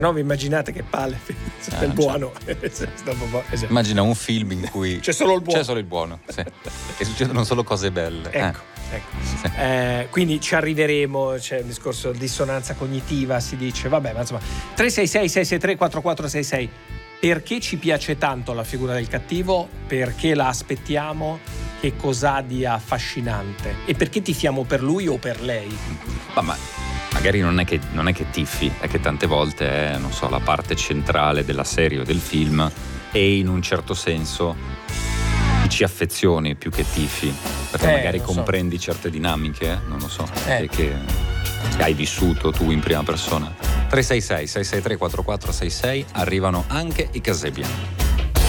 No, vi immaginate che palle del buono. Immagina un film in cui c'è solo il buono. C'è solo il buono, sì. E succedono solo cose belle. Ecco. Sì. Quindi ci arriveremo, c'è un discorso di dissonanza cognitiva, si dice, vabbè, ma insomma 366-663-4466. Perché ci piace tanto la figura del cattivo? Perché la aspettiamo? Che cos'ha di affascinante? E perché tifiamo per lui o per lei? Ma magari non è che tifi, è che tante volte è, non so, la parte centrale della serie o del film, e in un certo senso ci affezioni più che tifi, perché magari comprendi certe dinamiche, non lo so, che hai vissuto tu in prima persona. 366-663-4466, arrivano anche i Kasabian.